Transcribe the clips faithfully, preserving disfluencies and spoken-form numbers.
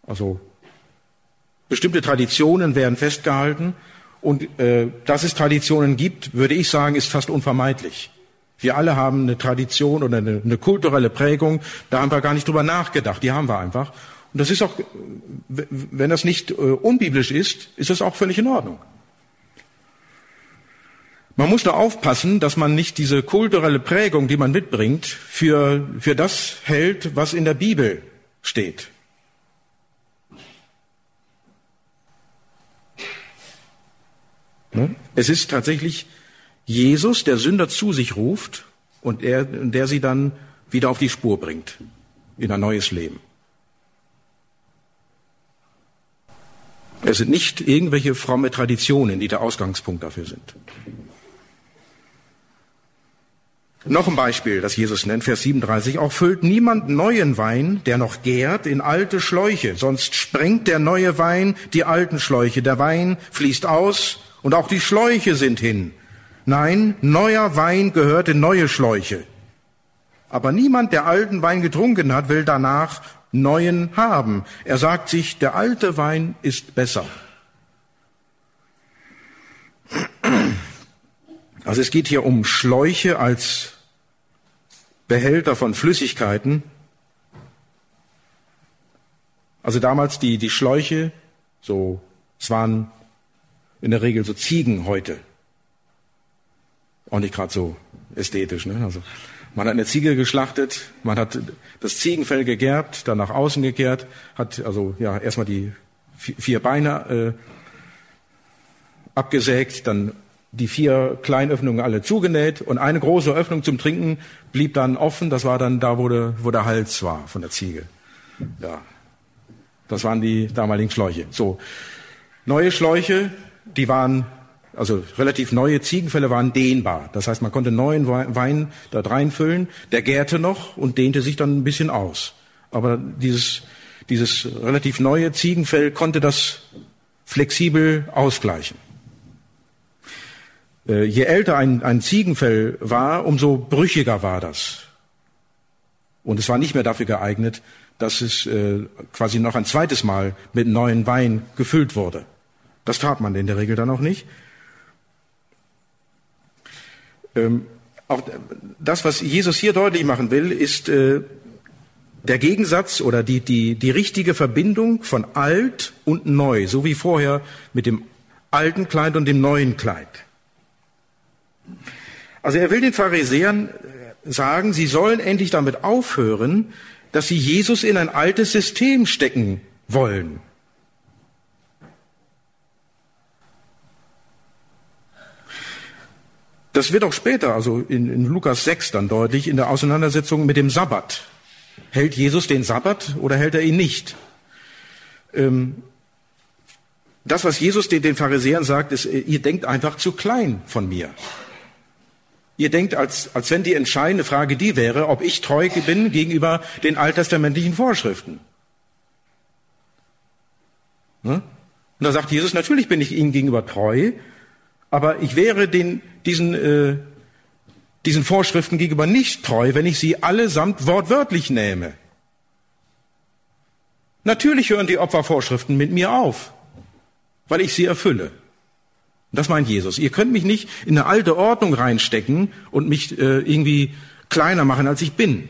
Also bestimmte Traditionen werden festgehalten und äh, dass es Traditionen gibt, würde ich sagen, ist fast unvermeidlich. Wir alle haben eine Tradition oder eine, eine kulturelle Prägung, da haben wir gar nicht drüber nachgedacht, die haben wir einfach. Und das ist auch, wenn das nicht äh, unbiblisch ist, ist das auch völlig in Ordnung. Man muss nur aufpassen, dass man nicht diese kulturelle Prägung, die man mitbringt, für, für das hält, was in der Bibel steht. Es ist tatsächlich Jesus, der Sünder zu sich ruft und er, der sie dann wieder auf die Spur bringt, in ein neues Leben. Es sind nicht irgendwelche fromme Traditionen, die der Ausgangspunkt dafür sind. Noch ein Beispiel, das Jesus nennt, Vers siebenunddreißig. Auch füllt niemand neuen Wein, der noch gärt, in alte Schläuche, sonst sprengt der neue Wein die alten Schläuche. Der Wein fließt aus und auch die Schläuche sind hin. Nein, neuer Wein gehört in neue Schläuche. Aber niemand, der alten Wein getrunken hat, will danach neuen haben. Er sagt sich, der alte Wein ist besser. Also es geht hier um Schläuche als Behälter von Flüssigkeiten. Also damals die, die Schläuche, so, es waren in der Regel so Ziegenhäute. Auch nicht gerade so ästhetisch, ne? Also man hat eine Ziege geschlachtet, man hat das Ziegenfell gegerbt, dann nach außen gekehrt, hat also ja erstmal die vier Beine äh, abgesägt, dann die vier kleinen Öffnungen alle zugenäht und eine große Öffnung zum Trinken blieb dann offen. Das war dann da, wo der, wo der Hals war von der Ziege. Ja, das waren die damaligen Schläuche. So, neue Schläuche, die waren, also relativ neue Ziegenfälle waren dehnbar. Das heißt, man konnte neuen Wein da reinfüllen, der gärte noch und dehnte sich dann ein bisschen aus. Aber dieses, dieses relativ neue Ziegenfell konnte das flexibel ausgleichen. Je älter ein, ein Ziegenfell war, umso brüchiger war das. Und es war nicht mehr dafür geeignet, dass es äh, quasi noch ein zweites Mal mit neuen Wein gefüllt wurde. Das tat man in der Regel dann auch nicht. Ähm, auch das, was Jesus hier deutlich machen will, ist äh, der Gegensatz oder die, die, die richtige Verbindung von alt und neu, so wie vorher mit dem alten Kleid und dem neuen Kleid. Also er will den Pharisäern sagen, sie sollen endlich damit aufhören, dass sie Jesus in ein altes System stecken wollen. Das wird auch später, also in, in Lukas sechs dann deutlich, in der Auseinandersetzung mit dem Sabbat. Hält Jesus den Sabbat oder hält er ihn nicht? Ähm, das, was Jesus den, den Pharisäern sagt, ist, ihr denkt einfach zu klein von mir. Ihr denkt, als, als wenn die entscheidende Frage die wäre, ob ich treu bin gegenüber den alttestamentlichen Vorschriften. Ne? Und da sagt Jesus, natürlich bin ich ihnen gegenüber treu, aber ich wäre den, diesen, äh, diesen Vorschriften gegenüber nicht treu, wenn ich sie allesamt wortwörtlich nähme. Natürlich hören die Opfervorschriften mit mir auf, weil ich sie erfülle. Das meint Jesus. Ihr könnt mich nicht in eine alte Ordnung reinstecken und mich äh, irgendwie kleiner machen, als ich bin.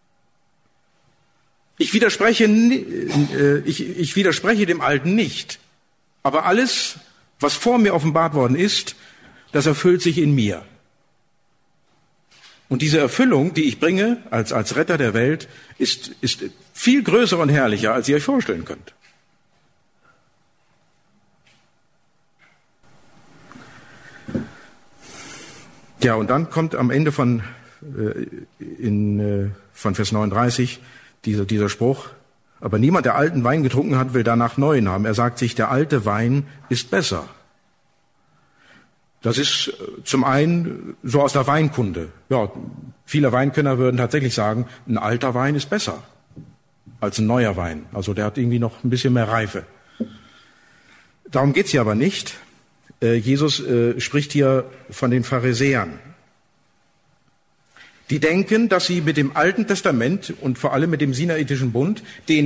Ich widerspreche, äh, ich, ich widerspreche dem Alten nicht. Aber alles, was vor mir offenbart worden ist, das erfüllt sich in mir. Und diese Erfüllung, die ich bringe als, als Retter der Welt, ist, ist viel größer und herrlicher, als ihr euch vorstellen könnt. Ja, und dann kommt am Ende von, äh, in, äh, von Vers neununddreißig dieser, dieser Spruch, aber niemand, der alten Wein getrunken hat, will danach neuen haben. Er sagt sich, der alte Wein ist besser. Das ist zum einen so aus der Weinkunde. Ja, viele Weinkenner würden tatsächlich sagen, ein alter Wein ist besser als ein neuer Wein. Also der hat irgendwie noch ein bisschen mehr Reife. Darum geht's hier aber nicht. Jesus äh, spricht hier von den Pharisäern. Die denken, dass sie mit dem Alten Testament und vor allem mit dem Sinaitischen Bund den